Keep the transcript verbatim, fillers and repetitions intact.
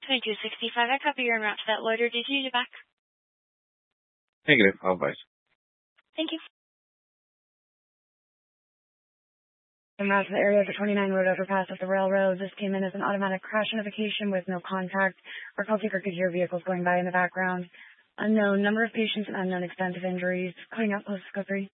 twenty-two sixty-five, I copy your en route to that loiter. Did you get back? Negative. I'll advise. Thank you. En route to the area of the twenty-nine road overpass at the railroad. This came in as an automatic crash notification with no contact. Our call taker could hear vehicles going by in the background. Unknown number of patients and unknown extent of injuries. Cutting out post discovery.